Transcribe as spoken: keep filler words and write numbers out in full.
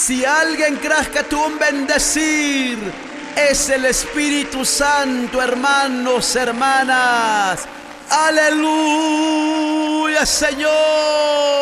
Si alguien crees que tú un bendecir, es el Espíritu Santo, hermanos, hermanas. Aleluya, Señor.